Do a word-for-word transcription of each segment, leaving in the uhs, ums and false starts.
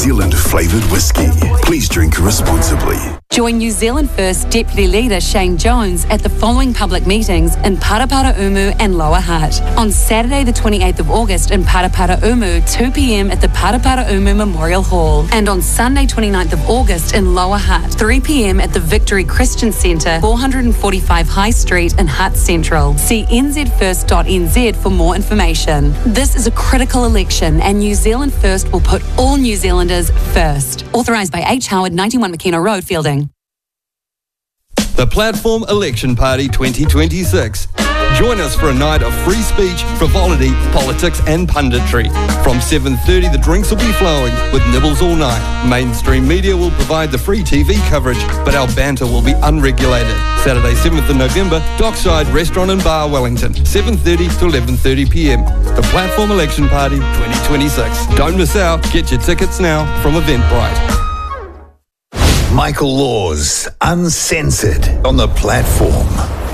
New Zealand flavoured whiskey. Please drink responsibly. Join New Zealand First Deputy Leader Shane Jones at the following public meetings in Paraparaumu and Lower Hutt. On Saturday the twenty-eighth of August in Paraparaumu, two p.m. at the Paraparaumu Memorial Hall. And on Sunday twenty-ninth of August in Lower Hutt, three p.m. at the Victory Christian Centre, four forty-five High Street in Hutt Central. See n z first dot n z for more information. This is a critical election and New Zealand First will put all New Zealanders first. Authorised by H. Howard, ninety-one McKenna Road, Fielding. The Platform Election Party twenty twenty-six. Join us for a night of free speech, frivolity, politics and punditry. From seven thirty, the drinks will be flowing with nibbles all night. Mainstream media will provide the free T V coverage, but our banter will be unregulated. Saturday, seventh of November, Dockside Restaurant and Bar, Wellington, seven thirty to eleven thirty p.m. The Platform Election Party twenty twenty-six. Don't miss out. Get your tickets now from Eventbrite. Michael Laws, Uncensored, on the Platform.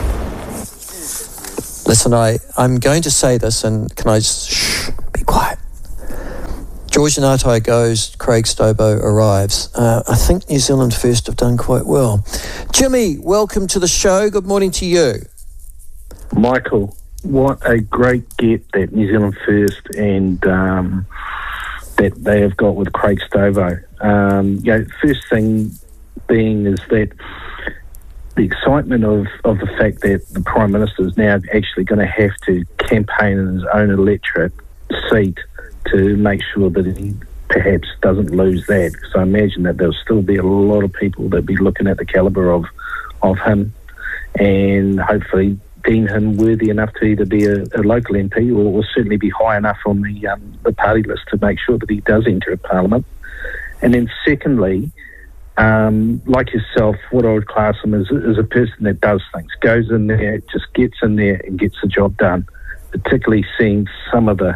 Listen, I, I'm going to say this, and can I just shh, be quiet? George Natai goes, Craig Stobo arrives. Uh, I think New Zealand First have done quite well. Jimmy, welcome to the show. Good morning to you. Michael, what a great get that New Zealand First and um, that they have got with Craig Stobo. Um, you know, first thing being is that the excitement of, of the fact that the Prime Minister is now actually going to have to campaign in his own electorate seat to make sure that he perhaps doesn't lose that. Because I imagine that there'll still be a lot of people that be looking at the calibre of, of him and hopefully deem him worthy enough to either be a, a local M P or, or certainly be high enough on the, um, the party list to make sure that he does enter a parliament. And then secondly, Um, like yourself, what I would class him as, as a person that does things, goes in there, just gets in there and gets the job done, particularly seeing some of the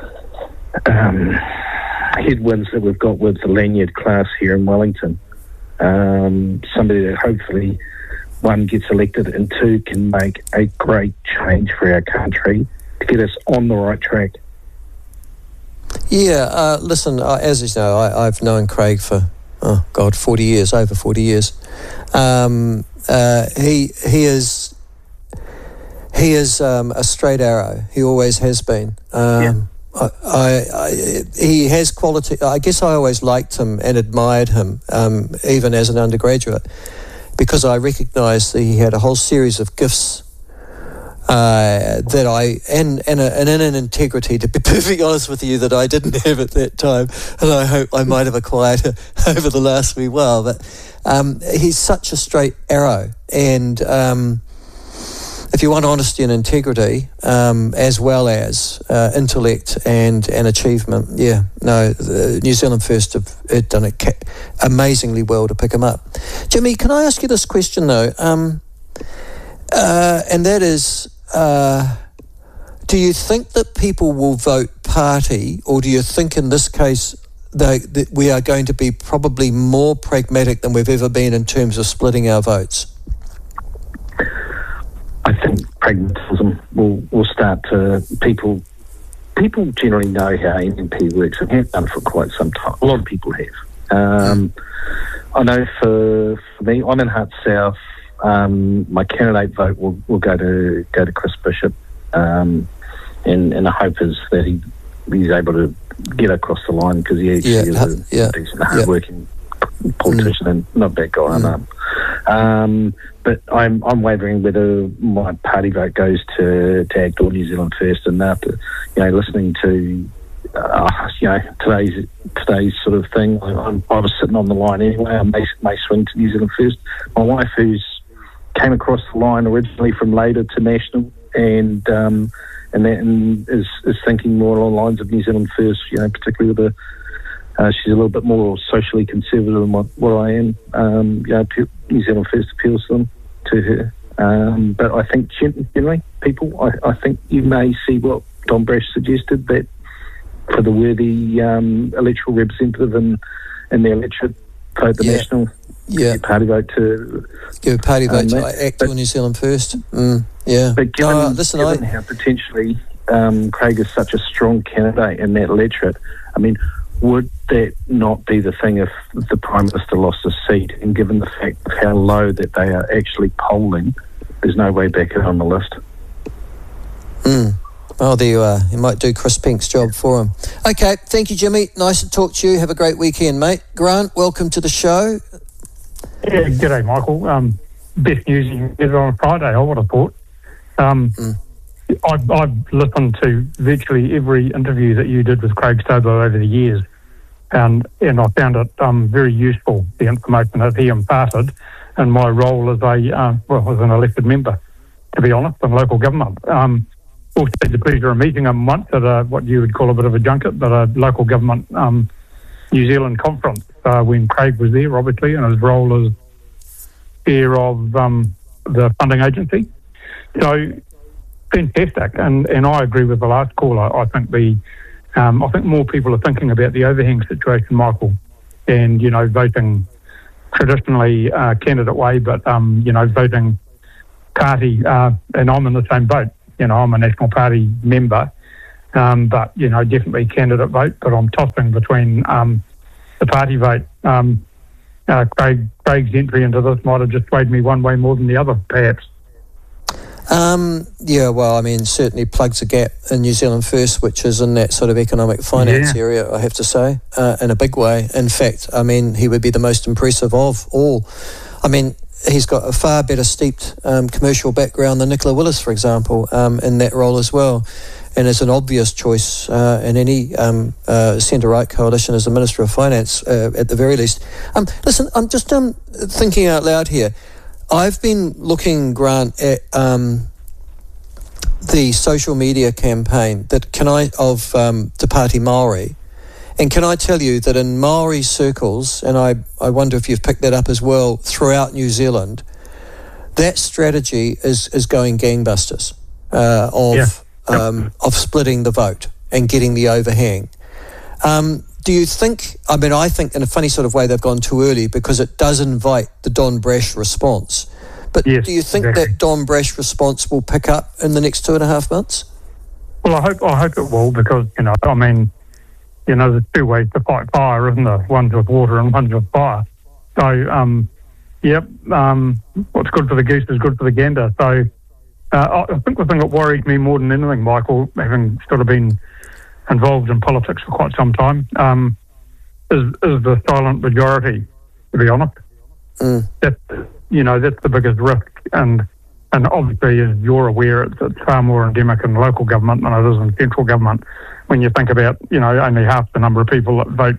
um, headwinds that we've got with the lanyard class here in Wellington. Um, somebody that hopefully, one, gets elected and two, can make a great change for our country to get us on the right track. Yeah, uh, listen, uh, as you know, I, I've known Craig for oh God, forty years, over forty years. Um, uh, he he is he is um, a straight arrow. He always has been. Um, yeah. I, I, I he has quality. I guess I always liked him and admired him, um, even as an undergraduate, because I recognised that he had a whole series of gifts. Uh, that I and and, a, and an integrity, to be perfectly honest with you, that I didn't have at that time, and I hope I might have acquired over the last wee while. But um, he's such a straight arrow, and um, if you want honesty and integrity, um, as well as uh, intellect and and achievement, yeah, no, the New Zealand First have, have done it ca- amazingly well to pick him up. Jimmy, can I ask you this question though? Um, Uh, and that is, uh, do you think that people will vote party, or do you think in this case they, that we are going to be probably more pragmatic than we've ever been in terms of splitting our votes? I think pragmatism will, will start to, people people generally know how N M P works and have done for quite some time. A lot of people have. Um, I know for, for me, I'm in Hutt South. Um, my candidate vote will, will go to go to Chris Bishop, um, and, and the hope is that he he's able to get across the line because he actually yeah, is a yeah, decent, hard-working yeah. politician mm. and not a bad guy. Mm. I know. Um, but I'm I'm wavering whether my party vote goes to, to ACT or New Zealand First, and after you know listening to uh, you know today's today's sort of thing, I, I'm, I was sitting on the line anyway. I may may swing to New Zealand First. My wife, who's came across the line originally from Labour to National, and um, and that and is, is thinking more along the lines of New Zealand First. You know, particularly with the uh, she's a little bit more socially conservative than what, what I am. Um, you know, New Zealand First appeals to them to her. Um, but I think generally, people, I, I think you may see what Don Brash suggested, that for the worthy um, electoral representative in in the electorate, vote the yeah. National. Yeah, party vote to give a party vote um, to ACT or New Zealand First. Mm, yeah, but given, uh, listen, given I, how potentially um, Craig is such a strong candidate in that electorate, I mean, would that not be the thing if the Prime Minister lost his seat? And given the fact of how low that they are actually polling, there's no way back on the list. Mm. Oh, there you are. You might do Chris Pink's job for him. Okay, thank you, Jimmy. Nice to talk to you. Have a great weekend, mate. Grant, welcome to the show. Yeah, g'day, Michael. Um, best news you can get on a Friday, I would have thought. Um, mm. I've, I've listened to virtually every interview that you did with Craig Stobo over the years, and and I found it um, very useful, the information that he imparted, in my role as a uh, well as an elected member, to be honest, in local government. Um, also had the pleasure of meeting him once at a, what you would call a bit of a junket, but a local government um, New Zealand conference uh, when Craig was there, obviously, in his role as chair of um, the funding agency. So fantastic, and and I agree with the last caller. I think the um, I think more people are thinking about the overhang situation, Michael, and you know voting traditionally uh, candidate way, but um, you know voting party, uh, and I'm in the same boat. You know, I'm a National Party member, um, but you know definitely candidate vote. But I'm tossing between um, the party vote. Um, uh, Craig Craig's entry into this might have just swayed me one way more than the other, perhaps. Um, yeah, well, I mean, certainly plugs a gap in New Zealand First, which is in that sort of economic finance yeah. area, I have to say, uh, in a big way. In fact, I mean, he would be the most impressive of all. I mean, he's got a far better steeped um, commercial background than Nicola Willis, for example, um, in that role as well, and is an obvious choice uh, in any um, uh, centre-right coalition as the Minister of Finance, uh, at the very least. Um, listen, I'm just um, thinking out loud here. I've been looking, Grant, at um, the social media campaign that can I of um, Te Pāti Māori, and can I tell you that in Maori circles, and I, I wonder if you've picked that up as well throughout New Zealand, that strategy is, is going gangbusters uh, of yeah. Yep. um, of splitting the vote and getting the overhang. Um, Do you think, I mean, I think in a funny sort of way they've gone too early because it does invite the Don Brash response. But yes, do you think exactly. that Don Brash response will pick up in the next two and a half months? Well, I hope I hope it will because, you know, I mean, you know, there's two ways to fight fire, isn't there? One's with water and one's with fire. So, um, yep, um, what's good for the goose is good for the gander. So uh, I think the thing that worries me more than anything, Michael, having sort of been involved in politics for quite some time, um, is, is the silent majority, to be honest. Mm. That, you know, that's the biggest risk. And and obviously, as you're aware, it's, it's far more endemic in local government than it is in central government. When you think about, you know, only half the number of people that vote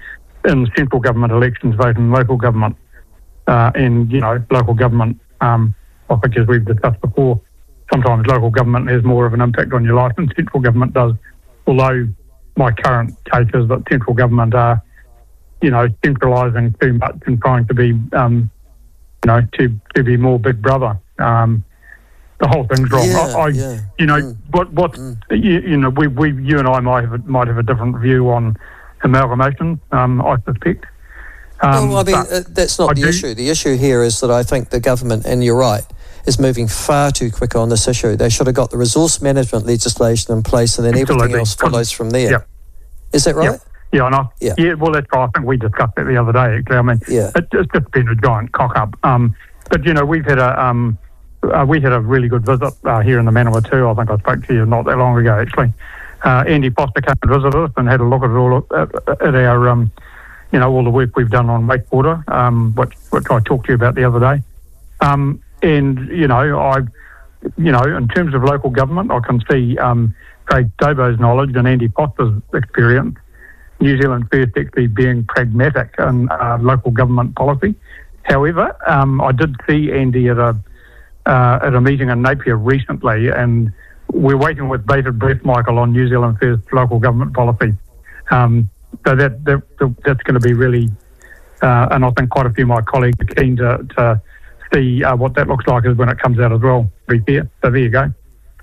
in central government elections vote in local government. Uh, and, you know, local government, um, I think as we've discussed before, sometimes local government has more of an impact on your life than central government does. Although my current take is that central government are, you know, centralising too much and trying to be, um, you know, to, to be more Big Brother. Um, the whole thing's wrong. Yeah, I, I yeah. you know, mm. what, what, mm. you, you know, we, we, you and I might have might have a different view on amalgamation. Um, I suspect. Um, well, I mean, uh, that's not I the do, issue. The issue here is that I think the government, and you're right, is moving far too quick on this issue. They should have got the resource management legislation in place, and then Absolutely. everything else follows from there. Yep. Is that right? Yep. Yeah, I know. Yeah. yeah, well, that's right. I think we discussed that the other day, actually. I mean, yeah. it, it's just been a giant cock-up. Um, but, you know, we've had a um, uh, we had a really good visit uh, here in the Manawatu. I think I spoke to you not that long ago, actually. Uh, Andy Foster came and visited us and had a look at it all at, at our, um, you know, all the work we've done on wastewater, um, which, which I talked to you about the other day. Um, and, you know, I, you know, in terms of local government, I can see um, Craig Stobo's knowledge and Andy Foster's experience, New Zealand First actually being pragmatic in uh, local government policy. However, um, I did see Andy at a uh, at a meeting in Napier recently, and we're waiting with bated breath, Michael, on New Zealand First local government policy. Um, so that, that that's going to be really, uh, and I think quite a few of my colleagues are keen to, to see uh, what that looks like as when it comes out as well. To be fair. So there you go.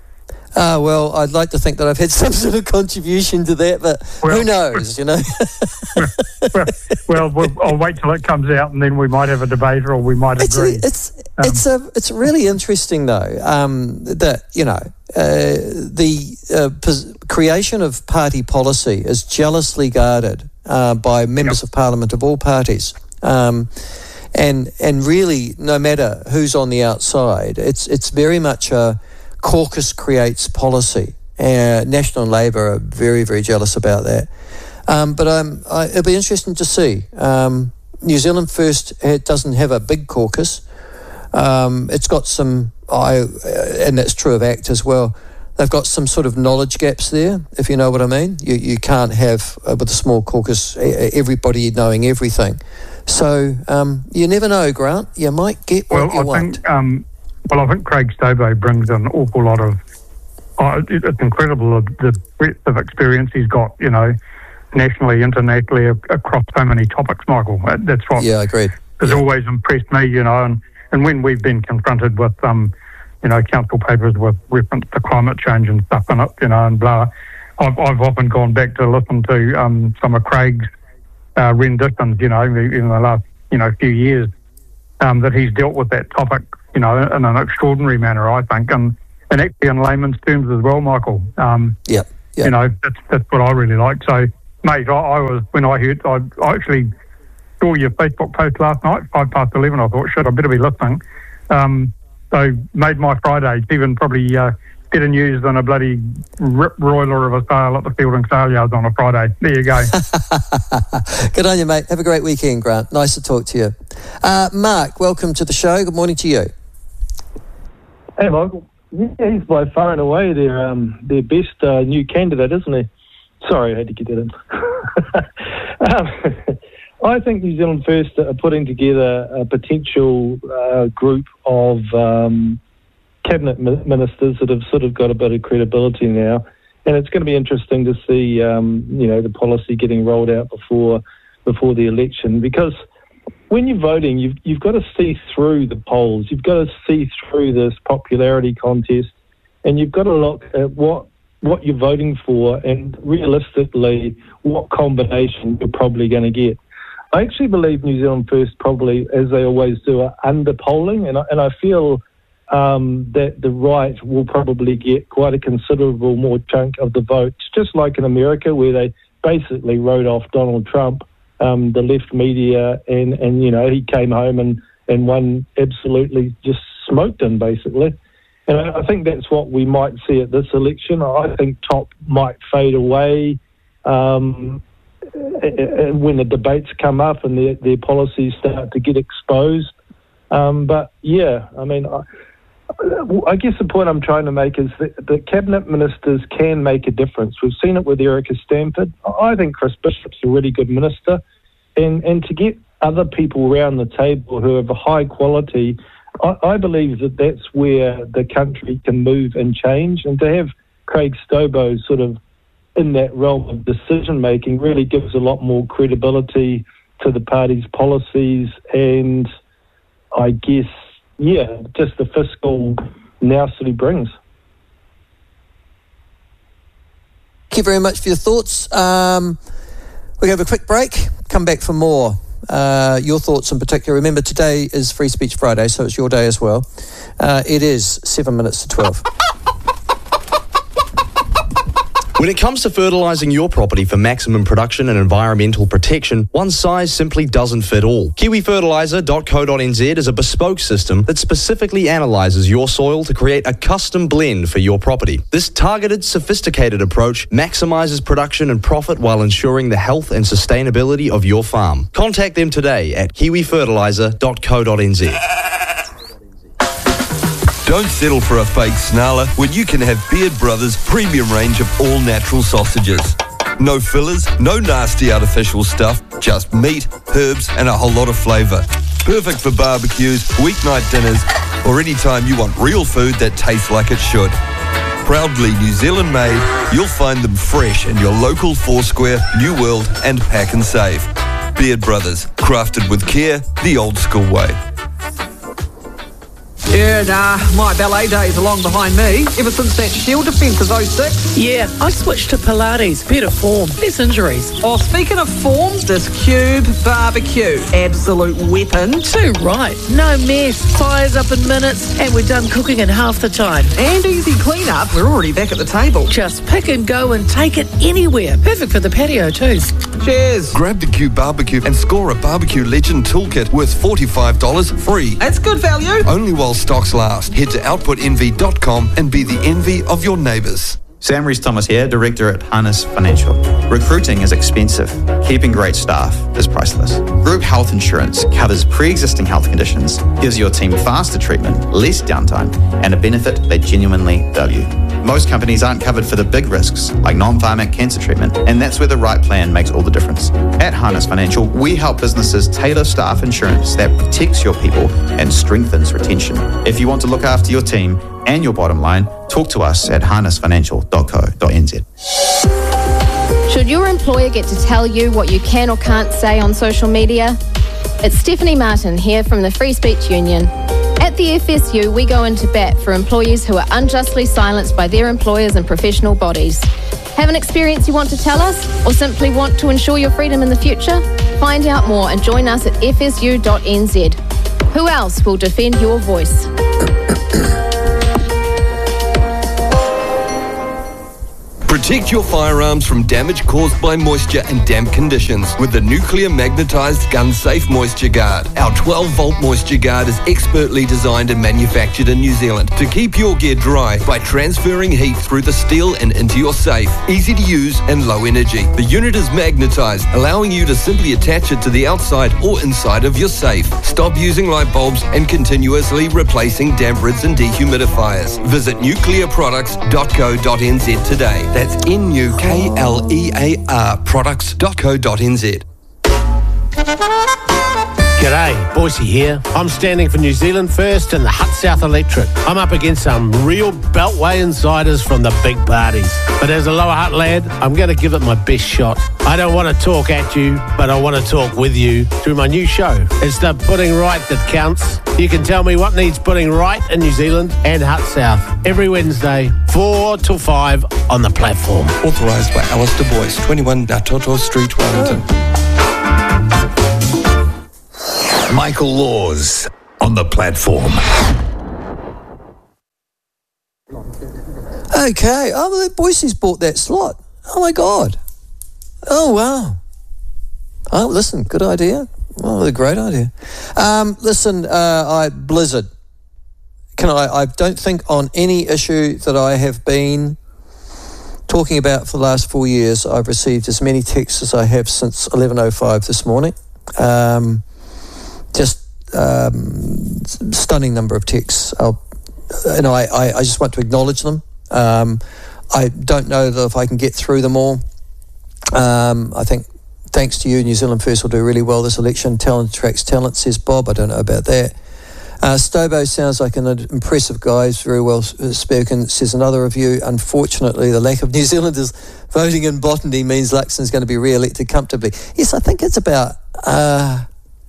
Ah, well, I'd like to think that I've had some sort of contribution to that, but well, who knows, you know? well, well, well, I'll wait till it comes out, and then we might have a debate, or we might it's agree. A, it's um, it's a it's really interesting though um, that you know uh, the uh, pos- creation of party policy is jealously guarded uh, by members yep. of Parliament of all parties. Um, and and really, no matter who's on the outside, it's it's very much a caucus creates policy. Uh, National and Labour are very, very jealous about that. Um, but um, I, it'll be interesting to see. Um, New Zealand First, it doesn't have a big caucus. Um, it's got some, I, and that's true of ACT as well, they've got some sort of knowledge gaps there, if you know what I mean. You, you can't have, uh, with a small caucus, everybody knowing everything. So um, you never know, Grant. You might get what well, you I want. Think, um, well, I think Craig Stobo brings an awful lot of, oh, it, it's incredible the breadth of experience he's got, you know, nationally, internationally, across so many topics, Michael. That's what yeah, agreed. has yeah. always impressed me, you know, and, and when we've been confronted with, um, you know, council papers with reference to climate change and stuff in it, you know, and blah, I've, I've often gone back to listen to um, some of Craig's uh, renditions, you know, in the last, you know, few years, um, that he's dealt with that topic, you know, in an extraordinary manner, I think, and, and actually in layman's terms as well, Michael. Um, yeah, yeah. You know, that's that's what I really like. So, mate, I, I was, when I heard, I, I actually saw your Facebook post last night, five past eleven, I thought, shit, I better be listening. Um, so, made my Friday, even probably uh, better news than a bloody rip roiler of a sale at the Fielding Sale Yards on a Friday. There you go. Good on you, mate. Have a great weekend, Grant. Nice to talk to you. Uh, Mark, welcome to the show. Good morning to you. Hey, Michael. Yeah, he's by far and away their um, their best uh, new candidate, isn't he? Sorry, I had to get that in. um, I think New Zealand First are putting together a potential uh, group of um, cabinet mi- ministers that have sort of got a bit of credibility now, and it's going to be interesting to see, um, you know, the policy getting rolled out before before the election, because when you're voting, you've you've got to see through the polls. You've got to see through this popularity contest, and you've got to look at what what you're voting for and realistically what combination you're probably going to get. I actually believe New Zealand First probably, as they always do, are under-polling, and I, and I feel um, that the right will probably get quite a considerable more chunk of the votes, just like in America where they basically wrote off Donald Trump. Um, the left media, and, and you know, he came home and, and won, absolutely just smoked him, basically. And I, I think that's what we might see at this election. I think Top might fade away um, when the debates come up and their, their policies start to get exposed. Um, but, yeah, I mean, I, I guess the point I'm trying to make is that the cabinet ministers can make a difference. We've seen it with Erica Stanford. I think Chris Bishop's a really good minister. And and to get other people around the table who have a high quality, I, I believe that that's where the country can move and change. And to have Craig Stobo sort of in that realm of decision-making really gives a lot more credibility to the party's policies and, I guess, yeah, just the fiscal nous that he brings. Thank you very much for your thoughts. Um, we're going to have a quick break, come back for more. Uh, your thoughts in particular. Remember, today is Free Speech Friday, so it's your day as well. Uh, it is seven minutes to twelve. When it comes to fertilising your property for maximum production and environmental protection, one size simply doesn't fit all. Kiwi Fertiliser dot co dot n z is a bespoke system that specifically analyses your soil to create a custom blend for your property. This targeted, sophisticated approach maximises production and profit while ensuring the health and sustainability of your farm. Contact them today at Kiwi Fertiliser dot co dot n z. Don't settle for a fake snarler when you can have Beard Brothers' premium range of all-natural sausages. No fillers, no nasty artificial stuff, just meat, herbs and a whole lot of flavour. Perfect for barbecues, weeknight dinners or any time you want real food that tastes like it should. Proudly New Zealand made, you'll find them fresh in your local Foursquare, New World and Pack and Save. Beard Brothers, crafted with care, the old school way. Yeah, nah, my ballet days are long behind me. Ever since that Shield defence of oh six. Yeah, I switched to Pilates. Better form, less injuries. Oh, speaking of form, this Cube barbecue. Absolute weapon. Too right. No mess. Fires up in minutes, and we're done cooking in half the time. And easy clean-up. We're already back at the table. Just pick and go and take it anywhere. Perfect for the patio too. Cheers. Grab the Cube barbecue and score a barbecue legend toolkit worth forty-five dollars free. That's good value. Only while stocks last. Head to output envy dot com and be the envy of your neighbours. Sam Rees-Thomas here, Director at Harness Financial. Recruiting is expensive. Keeping great staff is priceless. Group health insurance covers pre-existing health conditions, gives your team faster treatment, less downtime, and a benefit they genuinely value. Most companies aren't covered for the big risks, like non-pharmac cancer treatment, and that's where the right plan makes all the difference. At Harness Financial, we help businesses tailor staff insurance that protects your people and strengthens retention. If you want to look after your team and your bottom line, talk to us at harness financial dot co dot n z. Should your employer get to tell you what you can or can't say on social media? It's Stephanie Martin here from the Free Speech Union. At the F S U, we go into bat for employees who are unjustly silenced by their employers and professional bodies. Have an experience you want to tell us, or simply want to ensure your freedom in the future? Find out more and join us at f s u dot n z. Who else will defend your voice? Protect your firearms from damage caused by moisture and damp conditions with the Nuclear Magnetized Gun Safe Moisture Guard. Our twelve volt Moisture Guard is expertly designed and manufactured in New Zealand to keep your gear dry by transferring heat through the steel and into your safe. Easy to use and low energy. The unit is magnetized, allowing you to simply attach it to the outside or inside of your safe. Stop using light bulbs and continuously replacing damp rids and dehumidifiers. Visit nuclear products dot co dot n z today. That's N U K L E A R products dot co dot n z. G'day, Boise here. I'm standing for New Zealand First and the Hut South Electorate. I'm up against some real Beltway insiders from the big parties. But as a Lower Hutt lad, I'm going to give it my best shot. I don't want to talk at you, but I want to talk with you through my new show. It's the Putting Right that counts. You can tell me what needs putting right in New Zealand and Hut South every Wednesday, four till five on the platform. Authorised by Alistair Boyce, twenty-one Natoto Street, Wellington. Michael Laws on the platform. Okay. Oh, well, Boise's bought that slot. Oh, my God. Oh, wow. Oh, listen, good idea. Oh, a great idea. Um, listen, uh, I Blizzard. Can I? I don't think on any issue that I have been talking about for the last four years, I've received as many texts as I have since eleven oh five this morning. Um, just um, stunning number of texts. I'll, and I, I, I just want to acknowledge them. Um, I don't know that if I can get through them all. Um, I think thanks to you, New Zealand First will do really well this election. Talent attracts talent, says Bob. I don't know about that. Uh, Stobo sounds like an impressive guy. He's very well spoken, says another review. Unfortunately, the lack of New Zealanders voting in Botany means Luxon's going to be re-elected comfortably. Yes, I think it's about... Uh,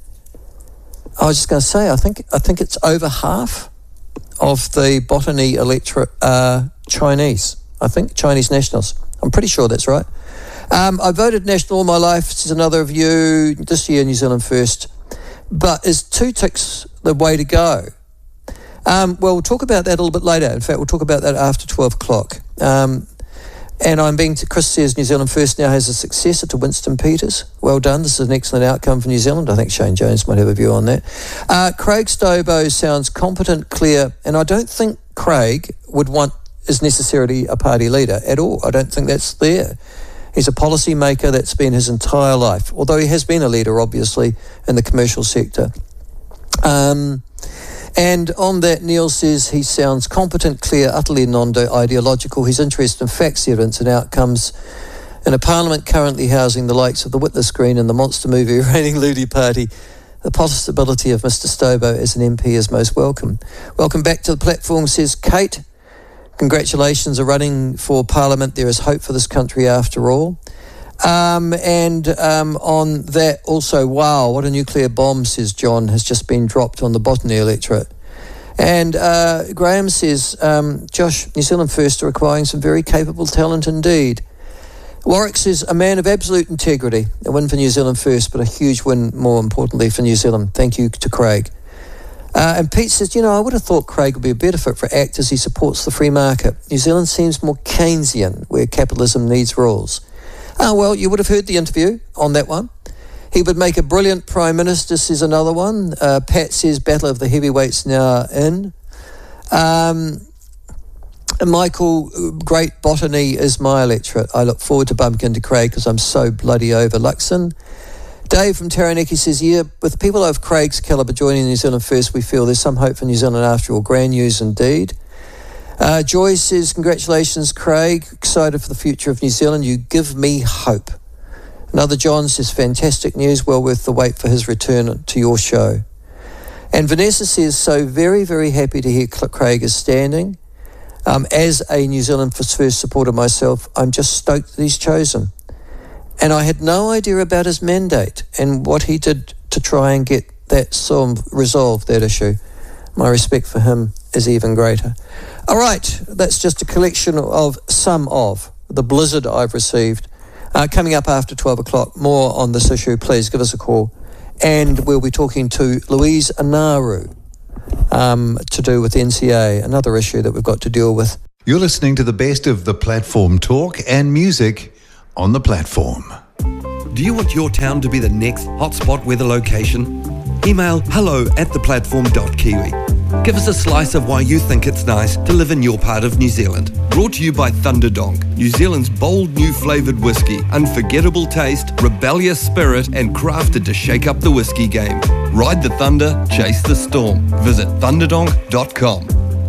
I was just going to say, I think I think it's over half of the Botany electorate are Chinese. I think Chinese nationals. I'm pretty sure that's right. Um, I voted National all my life. This is another review. This year, New Zealand First. But is two ticks the way to go? Um, well, we'll talk about that a little bit later. In fact, we'll talk about that after twelve o'clock. Um, and I'm being, to, Chris says New Zealand First now has a successor to Winston Peters. Well done. This is an excellent outcome for New Zealand. I think Shane Jones might have a view on that. Uh, Craig Stobo sounds competent, clear, and I don't think Craig would want, is necessarily a party leader at all. I don't think that's there. He's a policy maker. That's been his entire life, although he has been a leader, obviously, in the commercial sector. Um, and on that, Neil says he sounds competent, clear, utterly non-ideological. He's interested in facts, evidence and outcomes. In a parliament currently housing the likes of the Witness Screen and the monster movie reigning Ludi Party, the possibility of Mister Stobo as an M P is most welcome. Welcome back to the platform, says Kate. Congratulations are running for Parliament. There is hope for this country after all. Um, and um, on that also, wow, what a nuclear bomb, says John, has just been dropped on the Botany electorate. And uh, Graham says, um, Josh, New Zealand First are acquiring some very capable talent indeed. Warwick says, a man of absolute integrity. A win for New Zealand First, but a huge win, more importantly, for New Zealand. Thank you to Craig. Uh, and Pete says, you know, I would have thought Craig would be a better fit for ACT as he supports the free market. New Zealand seems more Keynesian, where capitalism needs rules. Ah, well, you would have heard the interview on that one. He would make a brilliant Prime Minister, says another one. Uh, Pat says, battle of the heavyweights now in. Um... Michael, great botany is my electorate. I look forward to bumping into Craig because I'm so bloody over Luxon. Dave from Taranaki says, yeah, with people of Craig's calibre joining New Zealand First, we feel there's some hope for New Zealand after all. Grand news indeed. Uh, Joy says, congratulations, Craig. Excited for the future of New Zealand. You give me hope. Another John says, fantastic news. Well worth the wait for his return to your show. And Vanessa says, so very, very happy to hear Craig is standing. Um, as a New Zealand First supporter myself, I'm just stoked that he's chosen. And I had no idea about his mandate and what he did to try and get that sort of resolved, that issue. My respect for him is even greater. All right, that's just a collection of some of the blizzard I've received. Uh, coming up after twelve o'clock, more on this issue, please give us a call. And we'll be talking to Louise Anaru. Um, to do with N C A, another issue that we've got to deal with. You're listening to the best of the platform talk and music on the platform. Do you want your town to be the next hotspot weather location? Email hello at theplatform.kiwi. Give us a slice of why you think it's nice to live in your part of New Zealand. Brought to you by Thunderdonk, New Zealand's bold new flavoured whiskey. Unforgettable taste, rebellious spirit, and crafted to shake up the whiskey game. Ride the thunder, chase the storm. Visit thunderdonk dot com.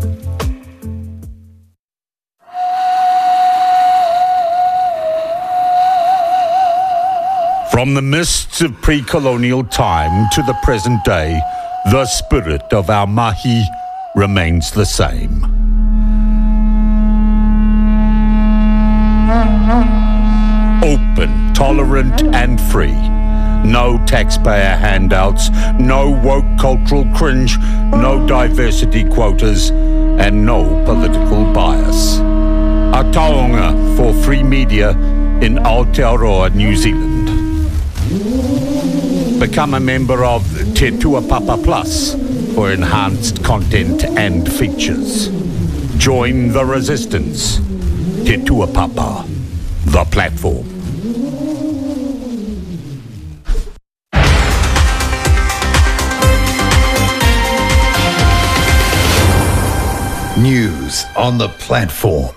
From the mists of pre-colonial time to the present day, the spirit of our mahi remains the same. Open, tolerant, and free. No taxpayer handouts, no woke cultural cringe, no diversity quotas, and no political bias. A taonga for free media in Aotearoa, New Zealand. Become a member of Te Tuapapa Plus for enhanced content and features. Join the resistance. Te Tuapapa, the platform. News on the platform.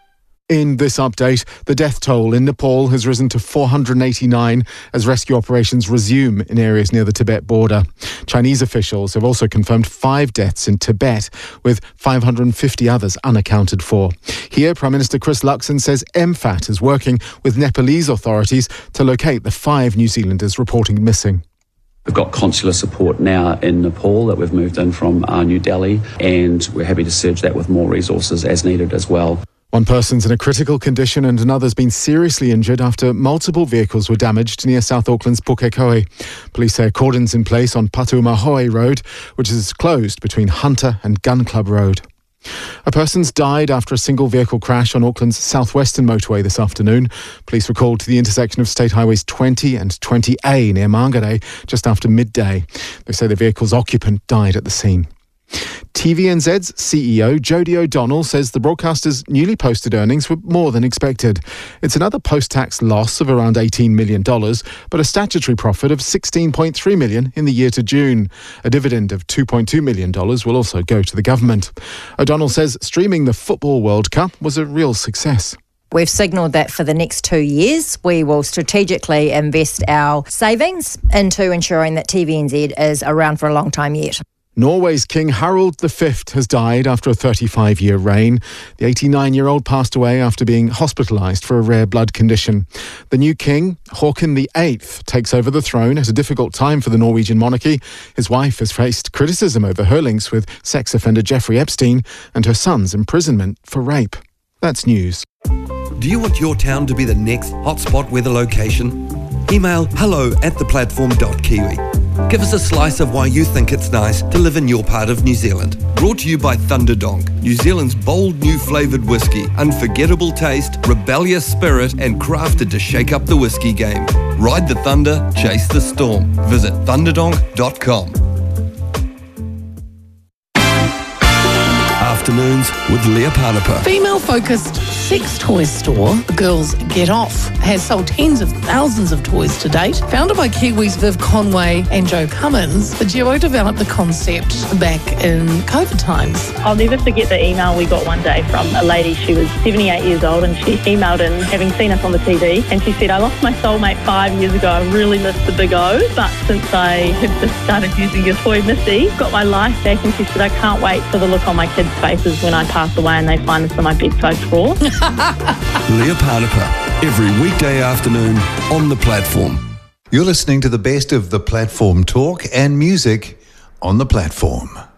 In this update, the death toll in Nepal has risen to four hundred eighty-nine as rescue operations resume in areas near the Tibet border. Chinese officials have also confirmed five deaths in Tibet, with five hundred fifty others unaccounted for. Here, Prime Minister Chris Luxon says M FAT is working with Nepalese authorities to locate the five New Zealanders reporting missing. We've got consular support now in Nepal that we've moved in from uh, New Delhi, and we're happy to surge that with more resources as needed as well. One person's in a critical condition and another's been seriously injured after multiple vehicles were damaged near South Auckland's Pukekohe. Police say a cordon's in place on Patumahoe Road, which is closed between Hunter and Gun Club Road. A person's died after a single vehicle crash on Auckland's southwestern motorway this afternoon. Police were called to the intersection of State Highways twenty and twenty A near Mangere just after midday. They say the vehicle's occupant died at the scene. T V N Z's C E O Jodie O'Donnell says the broadcaster's newly posted earnings were more than expected. It's another post-tax loss of around eighteen million dollars, but a statutory profit of sixteen point three million dollars in the year to June. A dividend of two point two million dollars will also go to the government. O'Donnell says streaming the Football World Cup was a real success. We've signalled that for the next two years, we will strategically invest our savings into ensuring that T V N Z is around for a long time yet. Norway's King Harald the Fifth has died after a thirty-five-year reign. The eighty-nine-year-old passed away after being hospitalised for a rare blood condition. The new king, Haakon the Eighth, takes over the throne at a difficult time for the Norwegian monarchy. His wife has faced criticism over her links with sex offender Jeffrey Epstein and her son's imprisonment for rape. That's news. Do you want your town to be the next hotspot weather location? Email hello at theplatform.kiwi. Give us a slice of why you think it's nice to live in your part of New Zealand. Brought to you by Thunderdonk, New Zealand's bold new flavoured whiskey. Unforgettable taste, rebellious spirit, and crafted to shake up the whiskey game. Ride the thunder, chase the storm. Visit thunderdonk dot com. Afternoons with Leah Panapa. Female-focused sex toy store, Girls Get Off, has sold tens of thousands of toys to date. Founded by Kiwis Viv Conway and Joe Cummins, the duo developed the concept back in COVID times. I'll never forget the email we got one day from a lady. She was seventy-eight years old and she emailed in, having seen us on the T V, and she said, I lost my soulmate five years ago. I really missed the big O, but since I have just started using your toy, Missy, got my life back. And she said, I can't wait for the look on my kids' faces when I pass away and they find us in my bedside drawer. Leah Panapa, every weekday afternoon on The Platform. You're listening to the best of The Platform talk and music on The Platform.